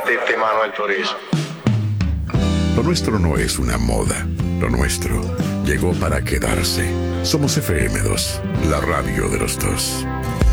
Tete Manuel Turizo. Lo nuestro no es una moda. Lo nuestro llegó para quedarse. Somos FM2, la radio de los dos.